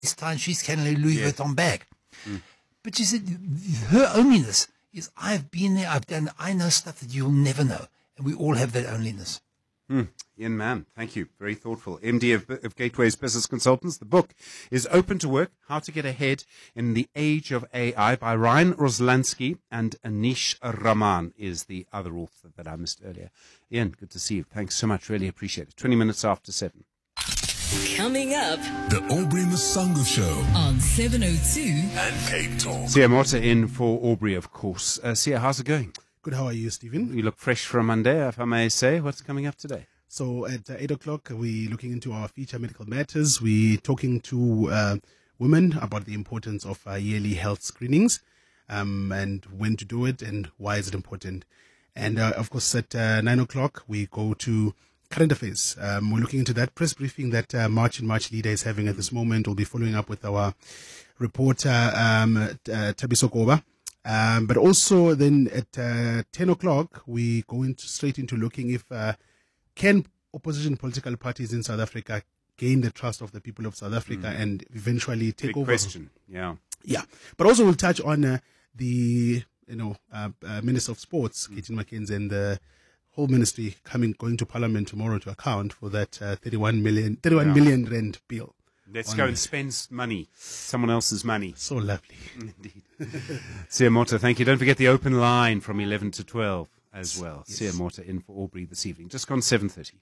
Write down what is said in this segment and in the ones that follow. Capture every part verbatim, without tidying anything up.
this time she's carrying a Louis Yes. Vuitton bag. Mm. But she said, her onlyness is, I've been there, I've done, I know stuff that you'll never know. And we all have that onlyness. Mm. Ian Mann, thank you. Very thoughtful. M D of, of Gateways Business Consultants. The book is Open to Work, How to Get Ahead in the Age of A I by Ryan Roslansky, and Anish Raman is the other author that I missed earlier. Ian, good to see you. Thanks so much. Really appreciate it. twenty minutes after seven. Coming up, The Aubrey Masango Show on seven oh two and Cape Talk. Sia Mota in for Aubrey, of course. Uh, Sia, how's it going? Good, how are you, Stephen? You look fresh for a Monday, if I may say. What's coming up today? So at uh, eight o'clock, we're looking into our feature medical matters. We're talking to uh, women about the importance of uh, yearly health screenings um, and when to do it and why is it important. And, uh, of course, at uh, nine o'clock, we go to current affairs. Um, we're looking into that press briefing that uh, March and March Leader is having at this moment. We'll be following up with our reporter, um, uh, Tabiso Koba. Um, but also then at uh, ten o'clock, we go into, straight into looking if uh, can opposition political parties in South Africa gain the trust of the people of South Africa mm. and eventually take Big over. question, yeah. Yeah. But also we'll touch on uh, the, you know, uh, uh, Minister of Sports, mm. Keaton McKenzie, and the whole ministry coming, going to Parliament tomorrow to account for that uh, thirty-one million, thirty-one yeah. million rand bill. Let's go and spend money, someone else's money. So lovely. Indeed. Sia Mota, thank you. Don't forget the open line from eleven to twelve as well. Yes. Sia Mota in for Aubrey this evening. Just gone seven thirty.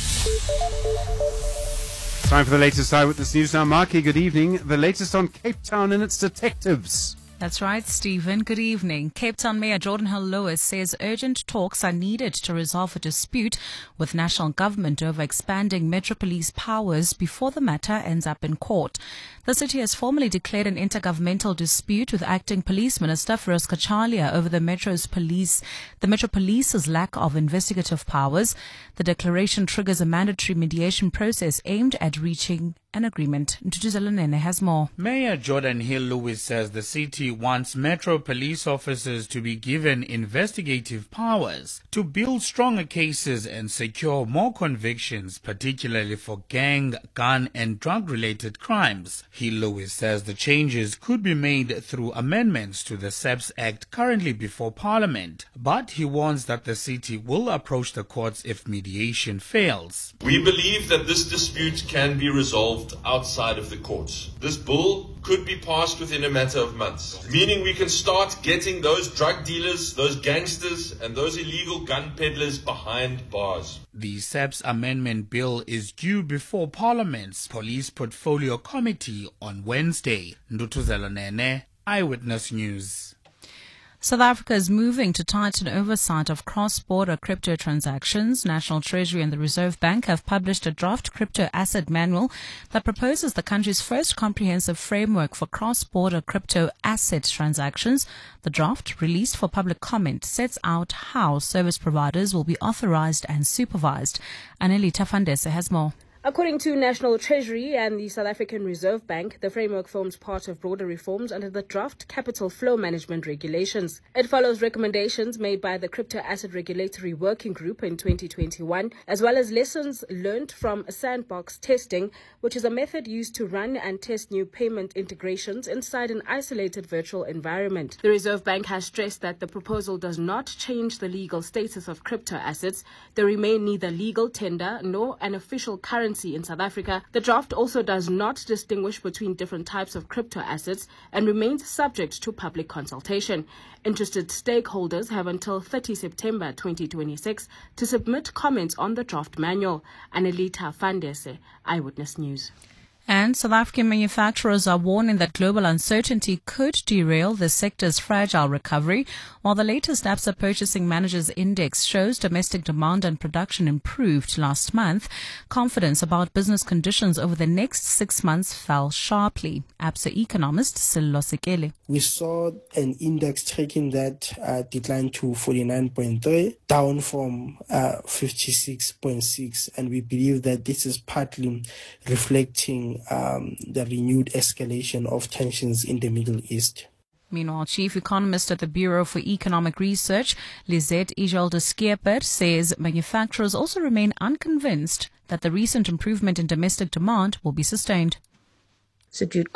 Time for the latest Eyewitness News now. Marky, good evening. The latest on Cape Town and its detectives. That's right, Stephen. Good evening. Cape Town Mayor Jordan Hill-Lewis says urgent talks are needed to resolve a dispute with national government over expanding Metro Police powers before the matter ends up in court. The city has formally declared an intergovernmental dispute with Acting Police Minister Feroz Kachalia over the Metro's police, the Metro Police's lack of investigative powers. The declaration triggers a mandatory mediation process aimed at reaching an agreement. Ntutuzelo Nene has more. Mayor Jordan Hill-Lewis says the city wants Metro police officers to be given investigative powers to build stronger cases and secure more convictions, particularly for gang, gun and drug-related crimes. Hill-Lewis says the changes could be made through amendments to the SAPS Act currently before Parliament, but he warns that the city will approach the courts if mediation fails. We believe that this dispute can be resolved outside of the courts. This bill could be passed within a matter of months, meaning we can start getting those drug dealers, those gangsters, and those illegal gun peddlers behind bars. The SAPS amendment bill is due before Parliament's Police Portfolio Committee on Wednesday. Ndutuzelo Nene, Eyewitness News. South Africa is moving to tighten oversight of cross-border crypto transactions. National Treasury and the Reserve Bank have published a draft crypto asset manual that proposes the country's first comprehensive framework for cross-border crypto asset transactions. The draft, released for public comment, sets out how service providers will be authorized and supervised. Anneli Tafandese has more. According to National Treasury and the South African Reserve Bank, the framework forms part of broader reforms under the draft Capital Flow Management Regulations. It follows recommendations made by the Crypto Asset Regulatory Working Group in twenty twenty-one, as well as lessons learned from sandbox testing, which is a method used to run and test new payment integrations inside an isolated virtual environment. The Reserve Bank has stressed that the proposal does not change the legal status of crypto assets. They remain neither legal tender nor an official currency in South Africa. The draft also does not distinguish between different types of crypto assets and remains subject to public consultation. Interested stakeholders have until thirtieth September twenty twenty-six to submit comments on the draft manual. Annelita Fandese, Eyewitness News. And South African manufacturers are warning that global uncertainty could derail the sector's fragile recovery, while the latest Absa Purchasing Managers Index shows domestic demand and production improved last month. Confidence about business conditions over the next six months fell sharply. Absa economist Sello Sekele. We saw an index tracking that uh, declined to forty-nine point three, down from uh, fifty-six point six, and we believe that this is partly reflecting Um, the renewed escalation of tensions in the Middle East. Meanwhile, Chief Economist at the Bureau for Economic Research, Lizette Ijalde-Skieper, says manufacturers also remain unconvinced that the recent improvement in domestic demand will be sustained. subdued